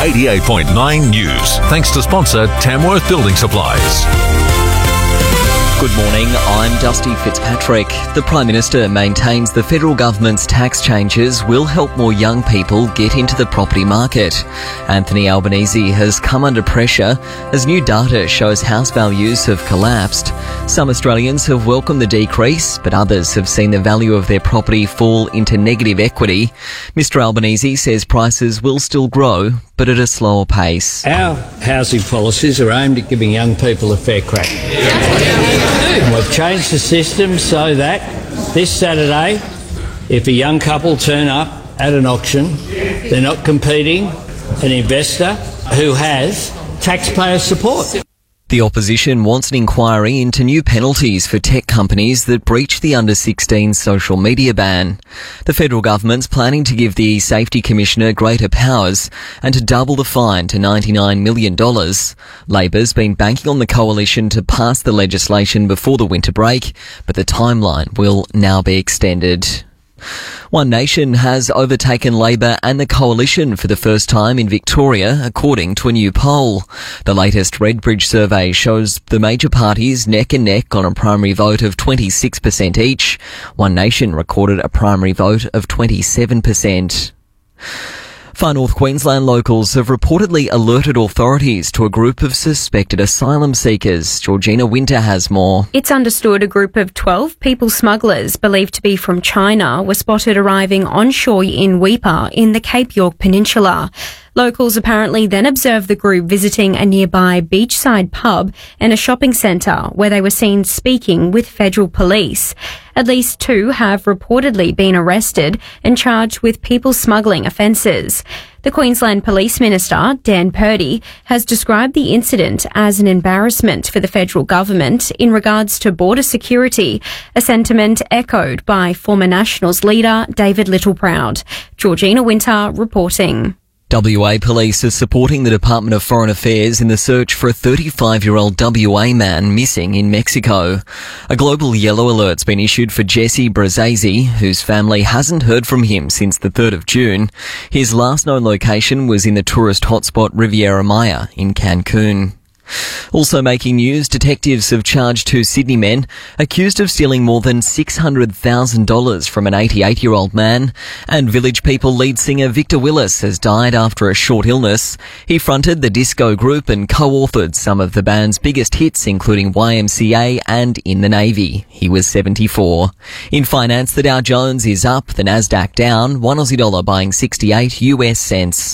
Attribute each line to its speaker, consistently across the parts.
Speaker 1: 88.9 News. Thanks to sponsor Tamworth Building Supplies.
Speaker 2: Good morning, I'm Dusty Fitzpatrick. The Prime Minister maintains the federal government's tax changes will help more young people get into the property market. Anthony Albanese has come under pressure as new data shows house values have collapsed. Some Australians have welcomed the decrease, but others have seen the value of their property fall into negative equity. Mr Albanese says prices will still grow, but at a slower pace.
Speaker 3: Our housing policies are aimed at giving young people a fair crack. And we've changed the system so that this Saturday, if a young couple turn up at an auction, they're not competing an investor who has taxpayer support.
Speaker 2: The opposition wants an inquiry into new penalties for tech companies that breach the under-16 social media ban. The federal government's planning to give the Safety Commissioner greater powers and to double the fine to $99 million. Labor's been banking on the coalition to pass the legislation before the winter break, but the timeline will now be extended. One Nation has overtaken Labor and the Coalition for the first time in Victoria, according to a new poll. The latest Redbridge survey shows the major parties neck and neck on a primary vote of 26% each. One Nation recorded a primary vote of 27%. Far North Queensland locals have reportedly alerted authorities to a group of suspected asylum seekers. Georgina Winter has more.
Speaker 4: It's understood a group of 12 people smugglers believed to be from China were spotted arriving on shore in Weipa in the Cape York Peninsula. Locals apparently then observed the group visiting a nearby beachside pub and a shopping centre where they were seen speaking with federal police. At least 2 have reportedly been arrested and charged with people smuggling offences. The Queensland Police Minister, Dan Purdy, has described the incident as an embarrassment for the federal government in regards to border security, a sentiment echoed by former Nationals leader David Littleproud. Georgina Winter reporting.
Speaker 2: WA Police is supporting the Department of Foreign Affairs in the search for a 35-year-old WA man missing in Mexico. A global yellow alert's been issued for Jesse Brazzese, whose family hasn't heard from him since the 3rd of June. His last known location was in the tourist hotspot Riviera Maya in Cancun. Also making news, detectives have charged 2 Sydney men accused of stealing more than $600,000 from an 88-year-old man. And Village People lead singer Victor Willis has died after a short illness. He fronted the disco group and co-authored some of the band's biggest hits, including YMCA and In the Navy. He was 74. In finance, the Dow Jones is up, the Nasdaq down, $1 Aussie buying 68 US cents.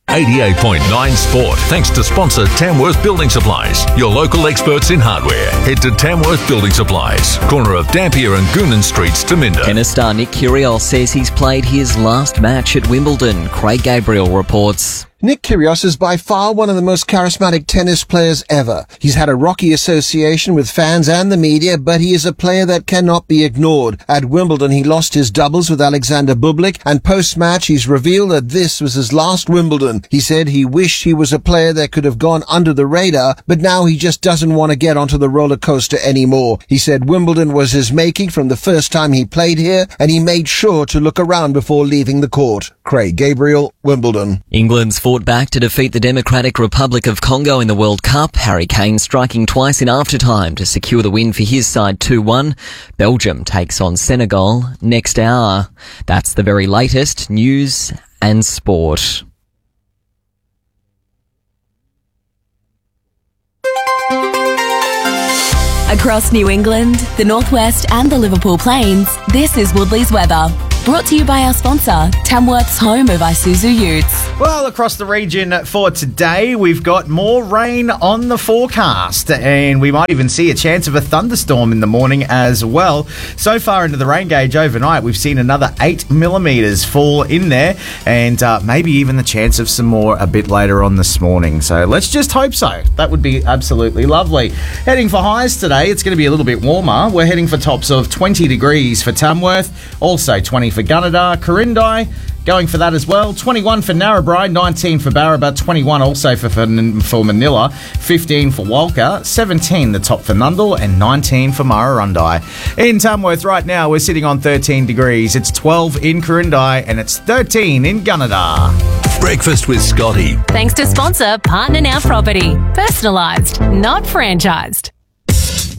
Speaker 1: 88.9 Sport. Thanks to sponsor Tamworth Building Supplies, your local experts in hardware. Head to Tamworth Building Supplies, corner of Dampier and Goonan Streets to Minder.
Speaker 2: Tennis star Nick Kyrgios says he's played his last match at Wimbledon. Craig Gabriel reports.
Speaker 5: Nick Kyrgios is by far one of the most charismatic tennis players ever. He's had a rocky association with fans and the media, but he is a player that cannot be ignored. At Wimbledon, he lost his doubles with Alexander Bublik, and post-match, he's revealed that this was his last Wimbledon. He said he wished he was a player that could have gone under the radar, but now he just doesn't want to get onto the roller coaster anymore. He said Wimbledon was his making from the first time he played here, and he made sure to look around before leaving the court. Craig Gabriel, Wimbledon.
Speaker 2: England's fought back to defeat the Democratic Republic of Congo in the World Cup. Harry Kane striking twice in after-time to secure the win for his side 2-1. Belgium takes on Senegal next hour. That's the very latest news and sport.
Speaker 6: Across New England, the Northwest and the Liverpool Plains, this is Woodley's weather. Brought to you by our sponsor, Tamworth's home of Isuzu Utes.
Speaker 7: Well, across the region for today, we've got more rain on the forecast, and we might even see a chance of a thunderstorm in the morning as well. So far into the rain gauge overnight, we've seen another 8 millimetres fall in there, and maybe even the chance of some more a bit later on this morning. So let's just hope so. That would be absolutely lovely. Heading for highs today, it's going to be a little bit warmer. We're heading for tops of 20 degrees for Tamworth, also 20 for Gunnedah, Corindai, going for that as well. 21 for Narrabri, 19 for Barraba, 21 also for Manila, 15 for Walker, 17 the top for Nundle, and 19 for Murrurundi. In Tamworth right now, we're sitting on 13 degrees. It's 12 in Corindai, and it's 13 in Gunnedah.
Speaker 1: Breakfast with Scotty.
Speaker 6: Thanks to sponsor Partner Now Property. Personalised, not franchised.